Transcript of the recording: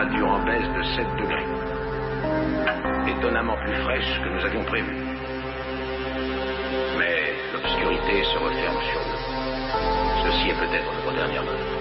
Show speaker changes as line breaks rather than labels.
température en baisse de 7 degrés. Étonnamment plus fraîche que nous avions prévu. Mais l'obscurité se referme sur nous. Ceci est peut-être notre dernière note.